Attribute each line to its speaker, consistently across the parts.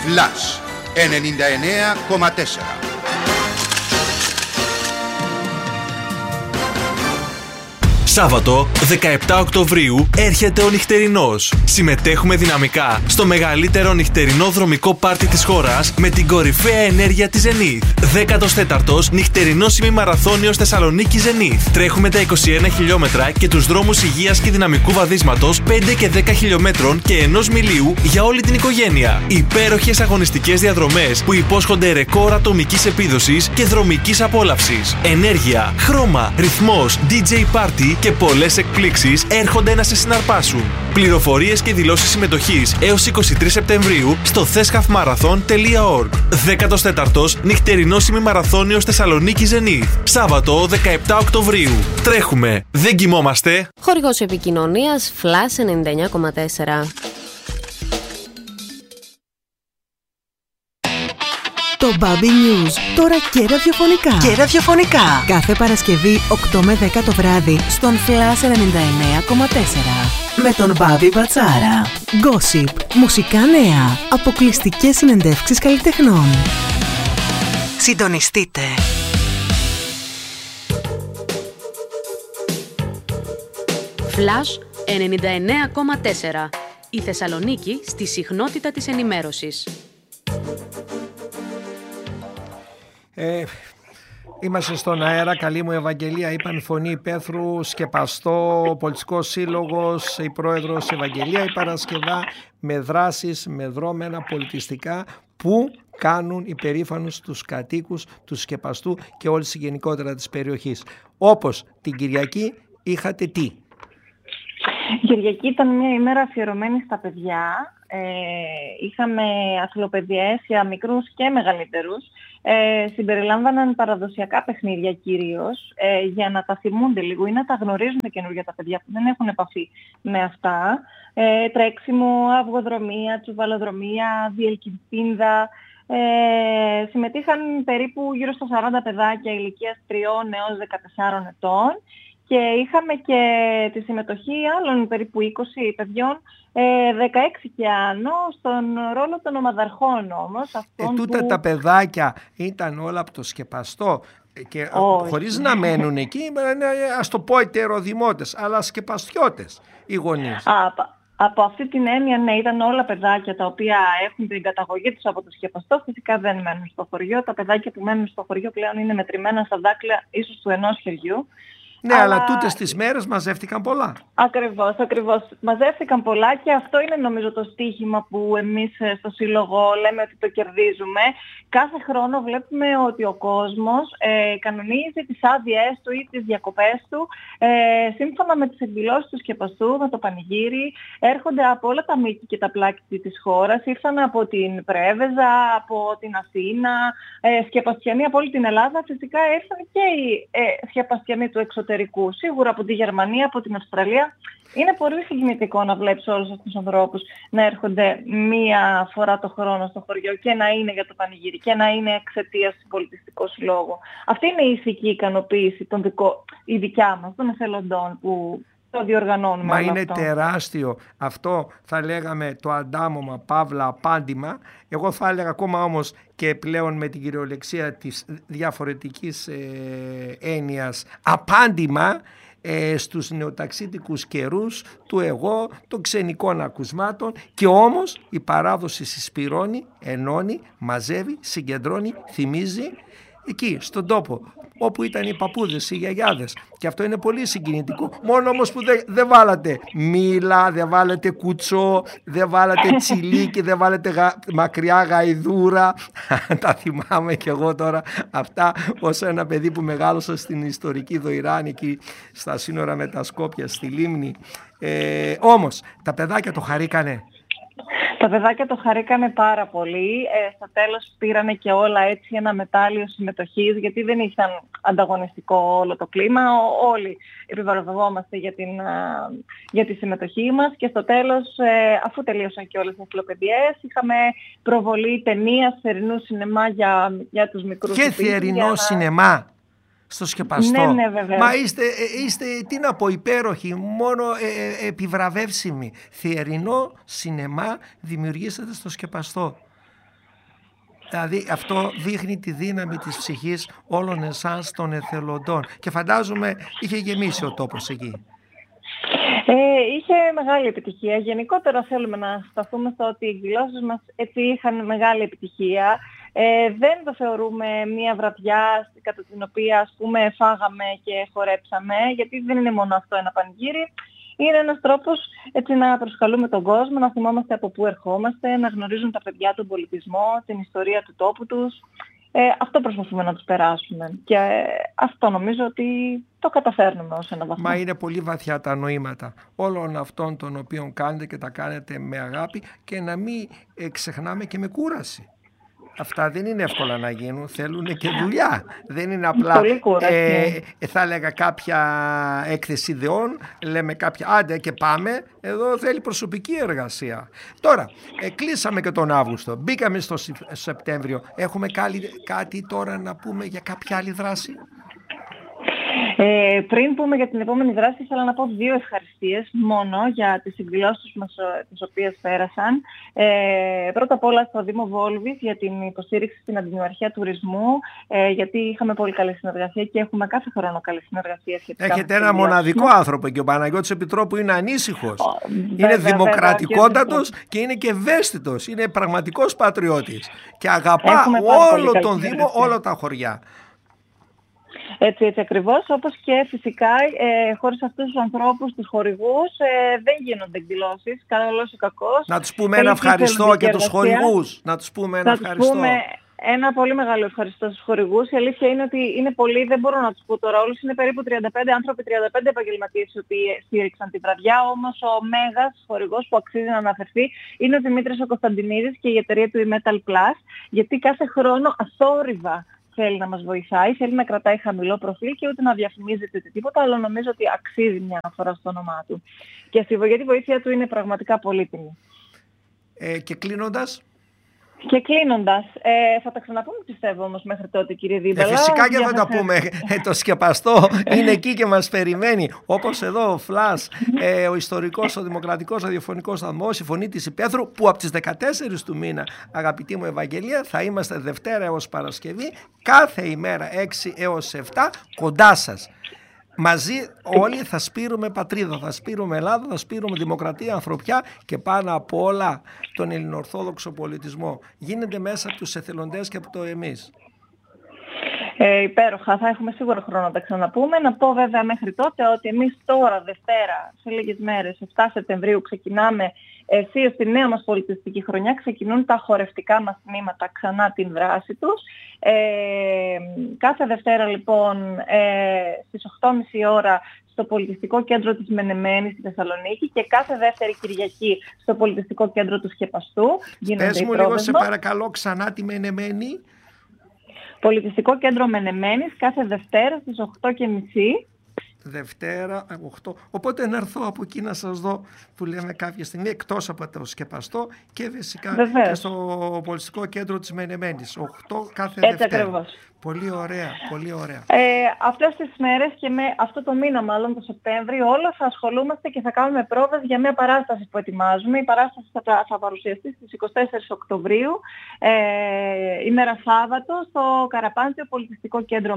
Speaker 1: Flash 99,4.
Speaker 2: Σάββατο 17 Οκτωβρίου έρχεται ο νυχτερινός. Συμμετέχουμε δυναμικά στο μεγαλύτερο νυχτερινό δρομικό πάρτι της χώρας με την κορυφαία ενέργεια της Zenith. 14ος νυχτερινός ημιμαραθώνιος Θεσσαλονίκη Zenith. Τρέχουμε τα 21 χιλιόμετρα και τους δρόμους υγείας και δυναμικού βαδίσματος 5 και 10 χιλιόμετρων και 1 μιλίου για όλη την οικογένεια. Υπέροχες αγωνιστικές διαδρομές που υπόσχονται ρεκόρ ατομικής επίδοσης και δρομικής απόλαυσης. Ενέργεια, χρώμα, ρυθμός, DJ party και πολλές εκπλήξεις έρχονται να σε συναρπάσουν. Πληροφορίες και δηλώσεις συμμετοχής έως 23 Σεπτεμβρίου στο thescafmarathon.org. 14ος νυχτερινός ημιμαραθώνιος Θεσσαλονίκη Zenith. Σάββατο 17 Οκτωβρίου. Τρέχουμε, δεν κοιμόμαστε.
Speaker 3: Χορηγός επικοινωνίας Flash 99,4.
Speaker 4: Το Bobby News, τώρα και ραδιοφωνικά. Κάθε Παρασκευή 8 με 10 το βράδυ στον Flash 99,4. Με τον Bobby Μπατσάρα. Gossip, μουσικά νέα, αποκλειστικές συνεντεύξεις καλλιτεχνών. Συντονιστείτε.
Speaker 3: Flash 99,4. Η Θεσσαλονίκη στη συχνότητα της ενημέρωσης.
Speaker 5: Είμαστε στον αέρα. Καλή μου Ευαγγελία, είπαν Φωνή Πέθρου, Σκεπαστό, Πολιτικός Σύλλογος, η Πρόεδρος Ευαγγελία η Παρασκευά, με δράσεις, με δρόμενα πολιτιστικά που κάνουν υπερήφανους τους κατοίκους του Σκεπαστού και όλης γενικότερα της περιοχής. Όπως την Κυριακή είχατε τι?
Speaker 6: Η Κυριακή ήταν μια ημέρα αφιερωμένη στα παιδιά. Είχαμε αθλοπαιδιές για μικρούς και μεγαλύτερους. Συμπεριλάμβαναν παραδοσιακά παιχνίδια κυρίως, για να τα θυμούνται λίγο ή να τα γνωρίζουν τα καινούργια τα παιδιά που δεν έχουν επαφή με αυτά. Τρέξιμο, αυγοδρομία, τσουβαλοδρομία, διελκυμπίνδα. Συμμετείχαν περίπου γύρω στα 40 παιδάκια ηλικίας 3 έως 14 ετών. Και είχαμε και τη συμμετοχή άλλων περίπου 20 παιδιών, 16 και άνω, στον ρόλο των ομαδαρχών όμως.
Speaker 5: Τούτα τα παιδάκια ήταν όλα από το Σκεπαστό και χωρίς να μένουν εκεί, ας το πω ετεροδημότες, αλλά σκεπαστιώτες οι γονείς.
Speaker 6: Από αυτή την έννοια, ναι, ήταν όλα παιδάκια τα οποία έχουν την καταγωγή τους από το Σκεπαστό. Φυσικά δεν μένουν στο χωριό. Τα παιδάκια που μένουν στο χωριό πλέον είναι μετρημένα στα δάκτυλα ίσως του ενός χεριού.
Speaker 5: Ναι, αλλά τούτες τις μέρες μαζεύτηκαν πολλά.
Speaker 6: Ακριβώς. Μαζεύτηκαν πολλά και αυτό είναι νομίζω το στοίχημα που εμείς στο Σύλλογο λέμε ότι το κερδίζουμε. Κάθε χρόνο βλέπουμε ότι ο κόσμος κανονίζει τις άδειές του ή τις διακοπές του σύμφωνα με τις εκδηλώσεις του Σκεπαστού, με το πανηγύρι. Έρχονται από όλα τα μήκη και τα πλάτη της χώρας. Ήρθαν από την Πρέβεζα, από την Αθήνα, σκεπαστιανοί από όλη την Ελλάδα. Φυσικά ήρθαν και οι σκεπαστιανοί του εξωτερικού. Σίγουρα από τη Γερμανία, από την Αυστραλία. Είναι πολύ συγκινητικό να βλέπεις όλους αυτούς τους ανθρώπους να έρχονται μία φορά το χρόνο στο χωριό και να είναι για το πανηγύρι και να είναι εξαιτίας του πολιτιστικού συλλόγου. Αυτή είναι η ηθική ικανοποίηση η δικιά μας, των εθελοντών που το διοργανώνουμε.
Speaker 5: Μα είναι
Speaker 6: αυτό
Speaker 5: τεράστιο. Αυτό θα λέγαμε το αντάμωμα, παύλα, απάντημα. Εγώ θα έλεγα ακόμα όμως και πλέον με την κυριολεξία της διαφορετικής έννοιας απάντημα στους νεοταξίτικους καιρούς του εγώ, των ξενικών ακουσμάτων, και όμως η παράδοση συσπυρώνει, ενώνει, μαζεύει, συγκεντρώνει, θυμίζει εκεί στον τόπο όπου ήταν οι παππούδες, οι γιαγιάδες, και αυτό είναι πολύ συγκινητικό. Μόνο όμως που δεν βάλατε μήλα, δεν βάλατε κουτσό, δεν βάλατε τσιλίκι, δεν βάλατε μακριά γαϊδούρα. Τα θυμάμαι κι εγώ τώρα αυτά ως ένα παιδί που μεγάλωσα στην ιστορική Δοϊράνη εκεί στα σύνορα με τα Σκόπια στη Λίμνη. Όμως τα παιδάκια το χαρήκανε.
Speaker 6: Τα παιδάκια το χαρήκανε πάρα πολύ. Στο τέλος πήρανε και όλα έτσι ένα μετάλλιο συμμετοχής, γιατί δεν ήταν ανταγωνιστικό όλο το κλίμα. Όλοι επιβαραβόμαστε για τη συμμετοχή μας και στο τέλος, αφού τελείωσαν και όλες τις αθλοπαιδιές, είχαμε προβολή ταινίας θερινού σινεμά για τους μικρούς.
Speaker 5: Και θερινό σινεμά στο Σκεπαστό.
Speaker 6: Ναι, βέβαια.
Speaker 5: Μα είστε τι να πω, υπέροχοι, μόνο επιβραβεύσιμοι. Θερινό σινεμά δημιουργήσατε στο Σκεπαστό. Δηλαδή αυτό δείχνει τη δύναμη της ψυχής όλων εσάς των εθελοντών. Και φαντάζομαι είχε γεμίσει ο τόπος εκεί.
Speaker 6: Είχε μεγάλη επιτυχία. Γενικότερα θέλουμε να σταθούμε στο ότι οι εκδηλώσεις μας έτσι είχαν μεγάλη επιτυχία. Δεν το θεωρούμε μια βραδιά κατά την οποία ας πούμε φάγαμε και χορέψαμε, γιατί δεν είναι μόνο αυτό ένα πανηγύρι. Είναι ένας τρόπος έτσι να προσκαλούμε τον κόσμο, να θυμόμαστε από πού ερχόμαστε, να γνωρίζουν τα παιδιά τον πολιτισμό, την ιστορία του τόπου τους. Αυτό προσπαθούμε να τους περάσουμε και αυτό νομίζω ότι το καταφέρνουμε ως ένα βαθμό.
Speaker 5: Μα είναι πολύ βαθιά τα νοήματα όλων αυτών των οποίων κάνετε και τα κάνετε με αγάπη και να μην ξεχνάμε και με κούραση. Αυτά δεν είναι εύκολα να γίνουν, θέλουν και δουλειά. Δεν είναι απλά, θα έλεγα κάποια έκθεση ιδεών, λέμε κάποια άντε και πάμε, εδώ θέλει προσωπική εργασία. Τώρα, κλείσαμε και τον Αύγουστο, μπήκαμε στο Σεπτέμβριο, έχουμε κάτι τώρα να πούμε για κάποια άλλη δράση?
Speaker 6: Πριν πούμε για την επόμενη δράση, ήθελα να πω 2 ευχαριστίες μόνο για τις εκδηλώσεις μας τις οποίες πέρασαν. Πρώτα απ' όλα στο Δήμο Βόλβης για την υποστήριξη στην Αντινιοαρχία Τουρισμού, γιατί είχαμε πολύ καλή συνεργασία και έχουμε κάθε χρόνο καλή συνεργασία.
Speaker 5: Έχετε ένα μοναδικό άνθρωπο και ο Παναγιώτης Επιτρόπου είναι ανήσυχος. Είναι δημοκρατικότατος και είναι και ευαίσθητος. Είναι πραγματικός πατριώτης και αγαπά όλο τον Δήμο, όλα τα χωριά.
Speaker 6: Έτσι ακριβώς, όπως και φυσικά χωρίς αυτούς τους ανθρώπους, τους χορηγούς, δεν γίνονται εκδηλώσεις, καλός ή κακός.
Speaker 5: Να τους πούμε ένα ευχαριστώ και τους χορηγούς. Να τους πούμε ένα ευχαριστώ.
Speaker 6: Ένα πολύ μεγάλο ευχαριστώ στους χορηγούς. Η αλήθεια είναι ότι είναι πολλοί, δεν μπορώ να τους πω τώρα όλους, είναι περίπου 35 άνθρωποι, 35 επαγγελματίες οι οποίοι στήριξαν τη βραδιά, όμως ο μέγας χορηγός που αξίζει να αναφερθεί είναι ο Δημήτρης ο Κωνσταντινίδης και η εταιρεία του Metal Plus, γιατί κάθε χρόνο αθόρυβα θέλει να μας βοηθάει, θέλει να κρατάει χαμηλό προφίλ και ούτε να διαφημίζεται τίποτα, αλλά νομίζω ότι αξίζει μια αναφορά στο όνομά του. Και γιατί η βοήθεια του είναι πραγματικά πολύτιμη.
Speaker 5: Και κλείνοντας...
Speaker 6: θα τα ξαναπούμε πιστεύω όμως μέχρι τότε, κύριε Δίμπαλα.
Speaker 5: Φυσικά και θα τα πούμε. Το σκεπαστό είναι εκεί και μας περιμένει. Όπως εδώ ο Φλας, ο ιστορικός, ο δημοκρατικός ραδιοφωνικός σταθμός, η Φωνή της Υπέθρου, που από τις 14 του μήνα, αγαπητή μου Ευαγγελία, θα είμαστε Δευτέρα έως Παρασκευή, κάθε ημέρα 6 έως 7, κοντά σας. Μαζί όλοι θα σπείρουμε πατρίδα, θα σπείρουμε Ελλάδα, θα σπείρουμε δημοκρατία, ανθρωπιά και πάνω απ' όλα τον ελληνοορθόδοξο πολιτισμό. Γίνεται μέσα από τους εθελοντές και από το εμείς.
Speaker 6: Υπέροχα, θα έχουμε σίγουρα χρόνο να τα ξαναπούμε. Να πω βέβαια μέχρι τότε ότι εμείς τώρα Δευτέρα, σε λίγες μέρες, 7 Σεπτεμβρίου, ξεκινάμε ευθύως στη νέα μας πολιτιστική χρονιά. Ξεκινούν τα χορευτικά μας τμήματα ξανά την δράση τους. Κάθε Δευτέρα λοιπόν στις 8.30 ώρα στο Πολιτιστικό Κέντρο της Μενεμένης στη Θεσσαλονίκη και κάθε δεύτερη Κυριακή στο Πολιτιστικό Κέντρο του Σκεπαστού.
Speaker 5: Πες μου λίγο σε παρακαλώ ξανά τη Μενεμένη.
Speaker 6: Πολιτιστικό Κέντρο Μενεμένης κάθε Δευτέρα στις 8.30.
Speaker 5: Δευτέρα 8. Οπότε να έρθω από εκεί να σας δω που λέμε κάποια στιγμή εκτός από το Σκεπαστό και φυσικά και στο Πολιτιστικό Κέντρο της Μενεμένης. 8 κάθε
Speaker 6: έτσι
Speaker 5: Δευτέρα.
Speaker 6: Ακριβώς.
Speaker 5: Πολύ ωραία, πολύ ωραία.
Speaker 6: Αυτές τις μέρες και με αυτό το μήνα μάλλον το Σεπτέμβριο όλα θα ασχολούμαστε και θα κάνουμε πρόβες για μια παράσταση που ετοιμάζουμε. Η παράσταση θα παρουσιαστεί στις 24 Οκτωβρίου, ημέρα Σάββατο, στο Καραπάντσιο Πολιτιστικό Κέντρο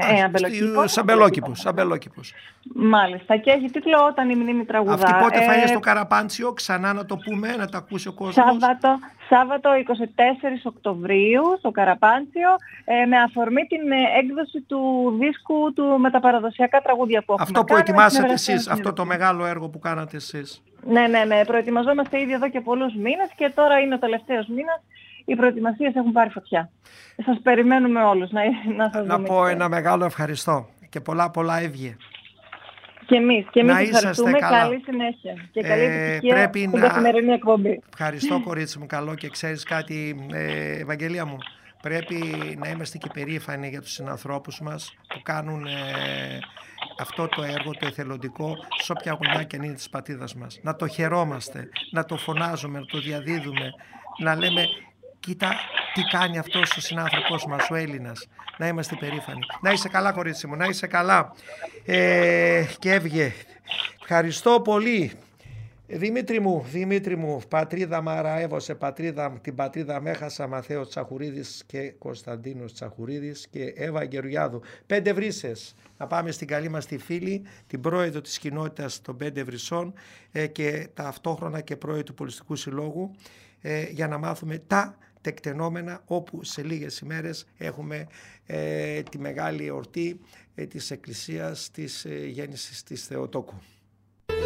Speaker 5: Αμπελόκηπος.
Speaker 6: Μάλιστα. Και έχει τίτλο «Όταν η μνήμη τραγουδά».
Speaker 5: Αυτή πότε θα είναι στο Καραπάντσιο, ξανά να το πούμε, να τα ακούσει ο κόσμος.
Speaker 6: Σάββατο 24 Οκτωβρίου στο Καραπάντσιο, με αφορμή την έκδοση του δίσκου του με τα παραδοσιακά τραγούδια που έχουμε.
Speaker 5: Αυτό που ετοιμάσατε εσείς, αυτό το μεγάλο έργο που κάνατε εσείς.
Speaker 6: Ναι, προετοιμαζόμαστε ήδη εδώ και πολλούς μήνες και τώρα είναι ο τελευταίος μήνας. Οι προετοιμασίες έχουν πάρει φωτιά. Σας περιμένουμε όλους να σας δούμε.
Speaker 5: Να πω ένα μεγάλο ευχαριστώ και πολλά εύγε.
Speaker 6: Και εμείς ευχαριστούμε. Καλή συνέχεια και καλή επιτυχία στην καθημερινή εκπομπή.
Speaker 5: Ευχαριστώ κορίτσι μου, καλό. Και ξέρεις κάτι, Ευαγγελία μου, πρέπει να είμαστε και περήφανοι για τους συνανθρώπους μας που κάνουν αυτό το έργο, το εθελοντικό, σε όποια γωνιά και αν είναι της πατρίδας μας. Να το χαιρόμαστε, να το φωνάζουμε, να το διαδίδουμε, να λέμε κοίτα τι κάνει αυτός ο συνάνθρωπός μας, ο Έλληνας. Να είμαστε περήφανοι. Να είσαι καλά κορίτσι μου, να είσαι καλά. Και έβγε. Ευχαριστώ πολύ. Δημήτρη μου, πατρίδα μ' αραεύωσε, την πατρίδα μ' έχασα, Μαθαίος Τσαχουρίδης και Κωνσταντίνος Τσαχουρίδης και Εύα Γεωργιάδου. 5 βρύσες. Να πάμε στην καλή μας τη φίλη, την πρόεδρο της κοινότητας των 5 βρυσών και ταυτόχρονα και πρόεδρο του Πολιτιστικού Συλλόγου, για να μάθουμε τα τεκτενόμενα, όπου σε λίγες ημέρες έχουμε τη μεγάλη εορτή της Εκκλησίας της Γέννησης της Θεοτόκου.